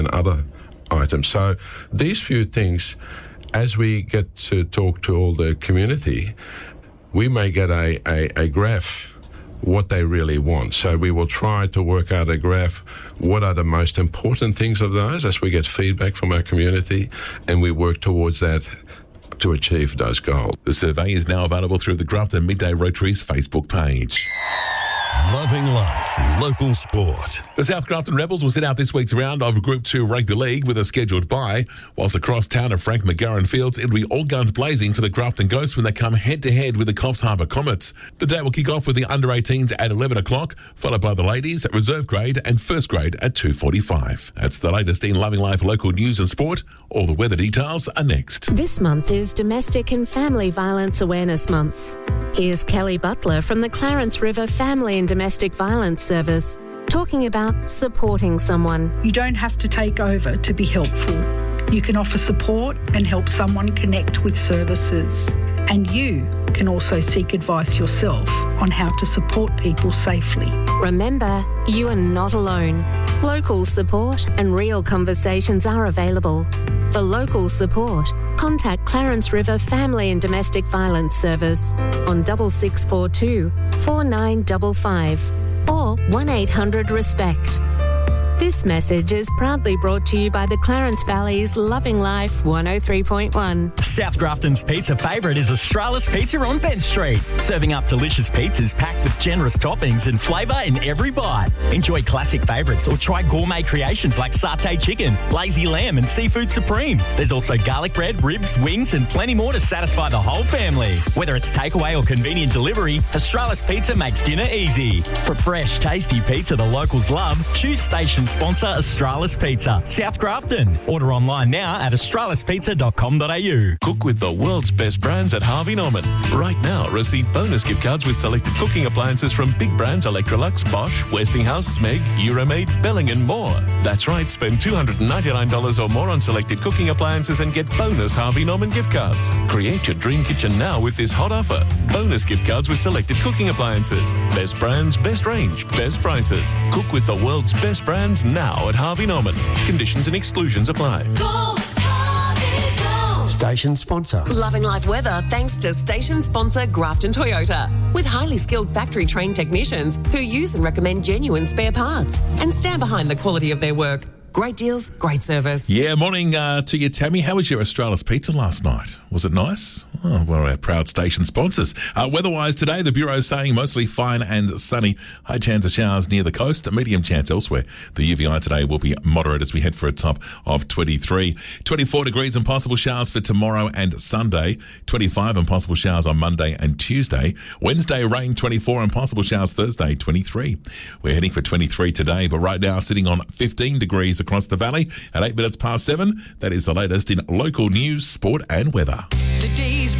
and other items. So these few things, as we get to talk to all the community, we may get a graph what they really want. So we will try to work out a graph, what are the most important things of those as we get feedback from our community, and we work towards that to achieve those goals. The survey is now available through the Grafton Midday Rotary's Facebook page. Loving life, local sport. The South Grafton Rebels will sit out this week's round of Group 2 Rugby League with a scheduled bye, whilst across town at Frank McGarren Fields, it'll be all guns blazing for the Grafton Ghosts when they come head-to-head with the Coffs Harbour Comets. The day will kick off with the under-18s at 11 o'clock, followed by the ladies at reserve grade and first grade at 2:45. That's the latest in Loving Life local news and sport. All the weather details are next. This month is Domestic and Family Violence Awareness Month. Here's Kelly Butler from the Clarence River Family and Domestic Violence Service talking about supporting someone. You don't have to take over to be helpful. You can offer support and help someone connect with services. And you can also seek advice yourself on how to support people safely. Remember, you are not alone. Local support and real conversations are available. For local support, contact Clarence River Family and Domestic Violence Service on 6642 4955 or 1-800-RESPECT. This message is proudly brought to you by the Clarence Valley's Loving Life 103.1. South Grafton's pizza favourite is Australis Pizza on Penn Street, serving up delicious pizzas packed with generous toppings and flavour in every bite. Enjoy classic favourites or try gourmet creations like satay chicken, lazy lamb and seafood supreme. There's also garlic bread, ribs, wings and plenty more to satisfy the whole family. Whether it's takeaway or convenient delivery, Australis Pizza makes dinner easy. For fresh, tasty pizza the locals love, choose Station sponsor Australis Pizza, South Grafton. Order online now at australispizza.com.au. Cook with the world's best brands at Harvey Norman. Right now, receive bonus gift cards with selected cooking appliances from big brands Electrolux, Bosch, Westinghouse, Smeg, Euromaid, Belling and more. That's right, spend $299 or more on selected cooking appliances and get bonus Harvey Norman gift cards. Create your dream kitchen now with this hot offer. Bonus gift cards with selected cooking appliances. Best brands, best range, best prices. Cook with the world's best brands now at Harvey Norman. Conditions and exclusions apply. Go, Harvey, go. Station sponsor. Loving life weather thanks to station sponsor Grafton Toyota. With highly skilled factory trained technicians who use and recommend genuine spare parts and stand behind the quality of their work. Great deals, great service. Yeah, morning to you, Tammy. How was your Australis Pizza last night? Was it nice? Oh, well, our proud station sponsors. Weather-wise today, the Bureau is saying mostly fine and sunny. High chance of showers near the coast, medium chance elsewhere. The UVI today will be moderate as we head for a top of 23. 24 degrees and possible showers for tomorrow and Sunday. 25 and possible showers on Monday and Tuesday. Wednesday, rain 24 and possible showers Thursday, 23. We're heading for 23 today, but right now sitting on 15 degrees across the valley at 8 minutes past 7. That is the latest in local news, sport and weather.